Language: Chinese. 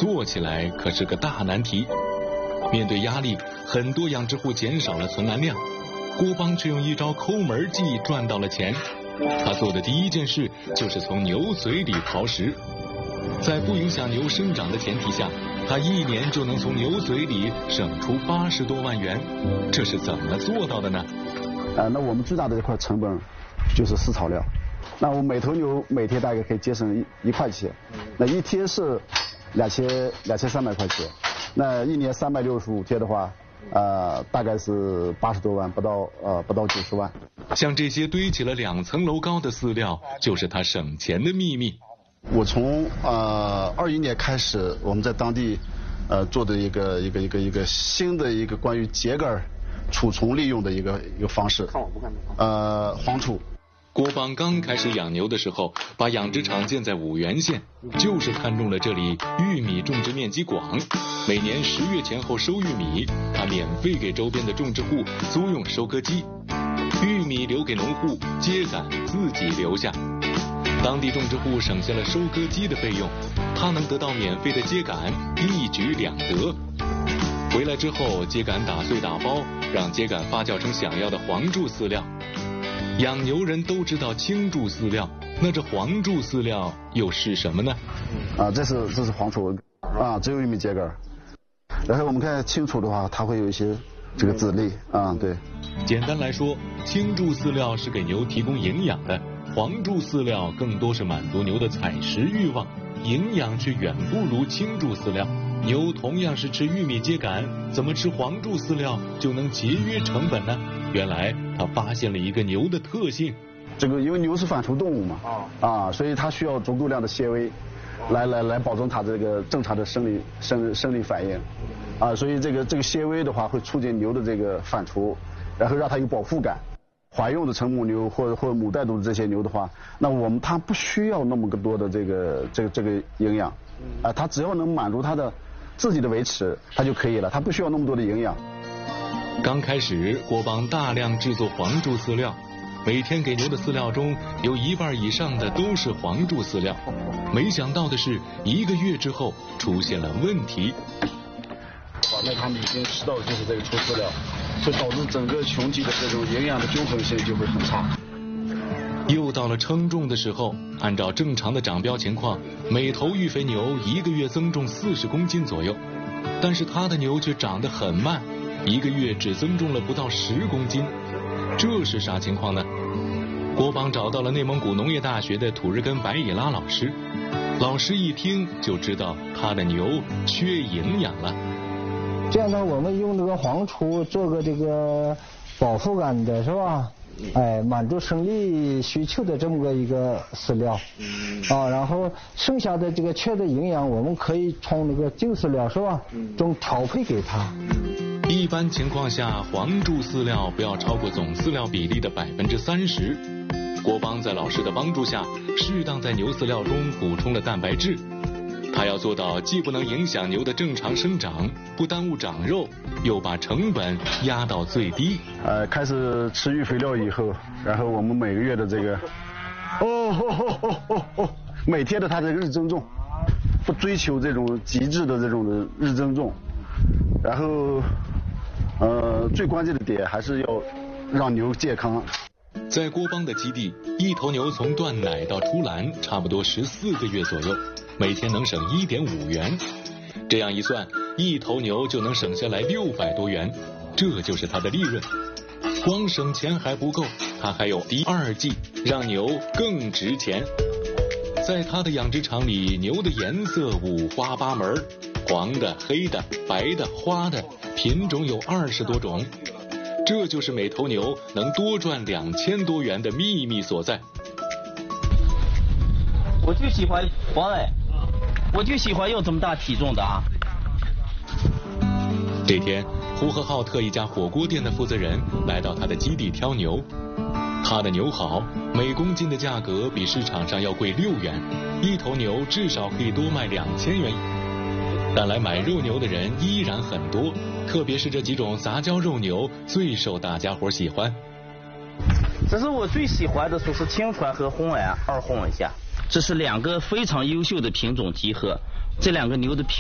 做起来可是个大难题。面对压力，很多养殖户减少了存栏量，郭邦却用一招抠门计赚到了钱。他做的第一件事就是从牛嘴里刨食，在不影响牛生长的前提下，他1年就能从牛嘴里省出80多万元，这是怎么做到的呢？ 那我们最大的一块成本就是饲草料。那我每头牛每天大概可以节省1块钱，那一天是2300块钱，那1年365天的话，大概是80多万，不到90万。 像这些堆起了2层楼高的饲料，就是他省钱的秘密。 我从21年开始，我们在当地做的一个新的一个关于秸秆储存利用的一个方式。黄储。 郭邦刚开始养牛的时候，把养殖场建在五原县，就是看中了这里玉米种植面积广，每年10月前后收玉米，他免费给周边的种植户租用收割机，玉米留给农户，秸秆自己留下。当地种植户省下了收割机的费用，他能得到免费的秸秆，一举2得。回来之后，秸秆打碎打包，让秸秆发酵成想要的黄柱饲料。养牛人都知道青柱饲料，那这黄柱饲料又是什么呢？ 这是黄储只有玉米秸秆。然后我们看青储的话，它会有一些这个籽粒对。 简单来说，青柱饲料是给牛提供营养的，黄柱饲料更多是满足牛的采食欲望，营养却远不如青柱饲料。牛同样是吃玉米秸秆，怎么吃黄柱饲料就能节约成本呢？原来他发现了一个牛的特性， 这个因为牛是反刍动物嘛，所以它需要足够量的纤维，来保证它这个正常的生理反应，所以这个纤维的话会促进牛的这个反刍，然后让它有饱腹感。怀用的成母牛或者母带犊子这些牛的话，那它不需要那么多的这个营养，它只要能满足它的自己的维持，它就可以了，它不需要那么多的营养。 刚开始，郭邦大量制作黄柱饲料，每天给牛的饲料中有1半以上的都是黄柱饲料。没想到的是，1个月之后出现了问题。 那他们已经吃到的就是这个臭饲料，会导致整个群体的这种营养的均衡性就会很差。 又到了称重的时候，按照正常的长标情况，每头育肥牛1个月增重40公斤左右，但是他的牛却长得很慢，1个月只增重了不到10公斤，这是啥情况呢？郭邦找到了内蒙古农业大学的土日根白以拉老师，老师一听就知道他的牛缺营养了。 这样呢，我们用这个黄储做个这个饱腹感的是吧？满足生理需求的这么个一个饲料，然后剩下的这个缺的营养，我们可以从那个净饲料是吧，中调配给它。 一般情况下，黄柱饲料不要超过总饲料比例的30%。郭邦在老师的帮助下，适当在牛饲料中补充了蛋白质。他要做到既不能影响牛的正常生长，不耽误长肉，又把成本压到最低。 开始吃育肥料以后，然后我们每个月的这个每天的它的日增重，不追求这种极致的这种的日增重，然后最关键的点还是要让牛健康。 在郭邦的基地，一头牛从断奶到出栏差不多14个月左右，每天能省1.5元。这样一算，一头牛就能省下来600多元，这就是他的利润。光省钱还不够，他还有第2计，让牛更值钱。在他的养殖场里，牛的颜色五花八门，黄的、黑的、白的、花的，品种有20多种。这就是每头牛能多赚2000多元的秘密所在。 我就喜欢黄磊，我就喜欢有这么大体重的啊。 这天，呼和浩特一家火锅店的负责人来到他的基地挑牛，他的牛好，每公斤的价格比市场上要贵6元，一头牛至少可以多卖2000元。但来买肉牛的人依然很多，特别是这几种杂交肉牛最受大家伙喜欢。 这是我最喜欢的，说是青川和红安2混一下，这是2个非常优秀的品种集合，这2个牛的品